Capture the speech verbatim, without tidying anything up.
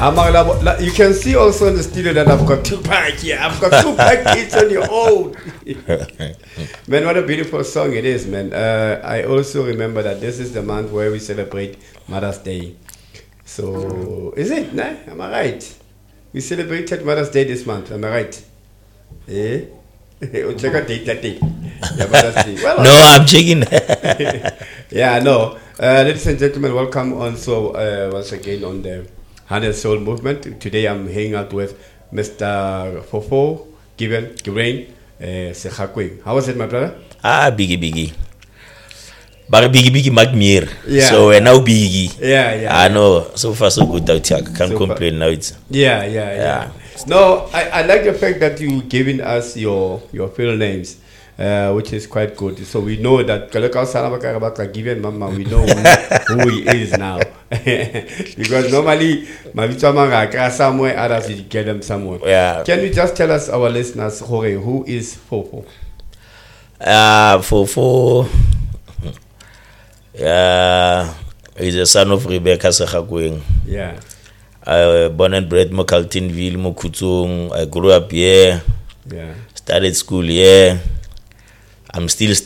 You can see also in the studio that I've got two pack here. I've got two pack each on your own. Man, what a beautiful song it is, man. Uh, I also remember that this is the month where we celebrate Mother's Day. So, is it? Nah? Am I right? We celebrated Mother's Day this month. Am I right? Eh? Check out date that day. Yeah, Mother's Day. Well, no, I'm checking. Yeah, no. Uh, ladies and gentlemen, welcome also uh, once again on the Hundred Soul Movement. Today I'm hanging out with Mister Fofo Given Girain uh, Sechakwe. How was it, my brother? Ah, biggie, biggie. But biggie, biggie, Magmir. Yeah. So we're now biggie. Yeah, yeah. I know. So far, so good out here. Can't So complain far. now. It's Yeah, yeah, yeah. Yeah. No, I, I like the fact that you giving us your your full names, uh, which is quite good. So we know that Kalaka Salabaka given Mama, we know who, who he is now. Because normally, Mavitama somewhere, others you get them somewhere. Yeah. Can you just tell us, our listeners, Jorge, who is Fofo? Uh, for for uh, he's a son of Rebecca Sechakwe. Yeah. Uh, born and bred Mokaltinville, Mokutung. I grew up here. Yeah. Started school here. I'm still